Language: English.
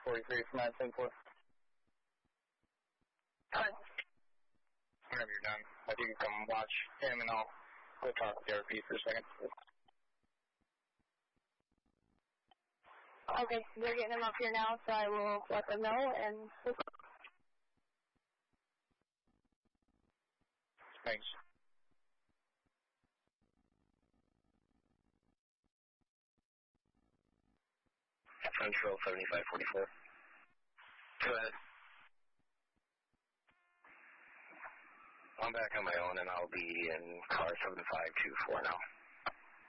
43 from that 10-4. Whenever you're done, if you can come watch him and I'll go talk with the RP for a second. Okay, they're getting him up here now, so I will let them know and... Thanks. Central 7544. Go ahead. I'm back on my own and I'll be in car 7524 now.